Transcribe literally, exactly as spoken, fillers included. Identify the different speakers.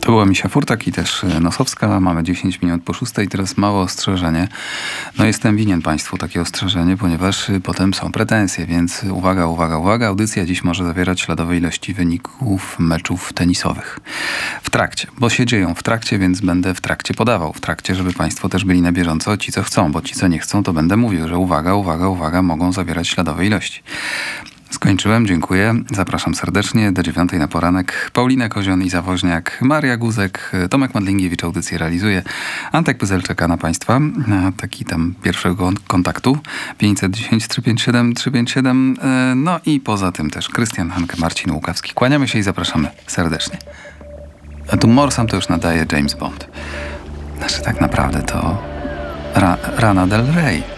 Speaker 1: To była Misia Furtak i też Nosowska. Mamy dziesięć minut po szóstej. Teraz małe ostrzeżenie. No jestem winien Państwu takie ostrzeżenie, ponieważ potem są pretensje, więc uwaga, uwaga, uwaga. Audycja dziś może zawierać śladowe ilości wyników meczów tenisowych. W trakcie, bo się dzieją w trakcie, więc będę w trakcie podawał. W trakcie, żeby Państwo też byli na bieżąco, ci co chcą, bo ci co nie chcą, to będę mówił, że uwaga, uwaga, uwaga, mogą zawierać śladowe ilości. Skończyłem, dziękuję. Zapraszam serdecznie do dziewiątej na poranek. Paulina Kozion i Zawoźniak, Maria Guzek, Tomek Madlingiewicz audycję realizuje. Antek Pyzel czeka na Państwa. Na taki tam pierwszego kontaktu. pięćset dziesięć trzysta pięćdziesiąt siedem trzysta pięćdziesiąt siedem. No i poza tym też Krystian, Hanke, Marcin Łukawski. Kłaniamy się i zapraszamy serdecznie. A tu Morsam to już nadaje James Bond. Znaczy tak naprawdę to Ra- Rana del Rey.